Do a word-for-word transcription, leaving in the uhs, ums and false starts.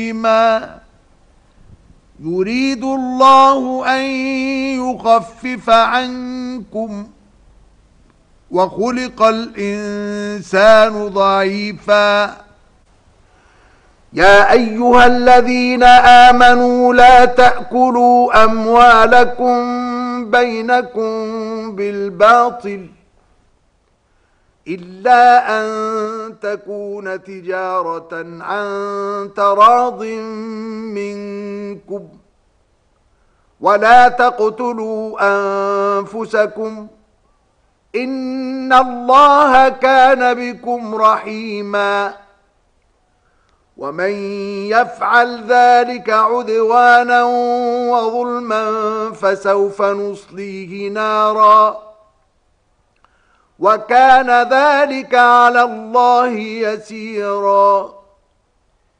ما يريد الله أن يخفف عنكم وخلق الإنسان ضعيفا. يا أيها الذين آمنوا لا تأكلوا أموالكم بينكم بالباطل إلا أن تكون تجارة عن تراض منكم ولا تقتلوا أنفسكم إن الله كان بكم رحيما. ومن يفعل ذلك عدوانا وظلما فسوف نصليه نارا وكان ذلك على الله يسيرا.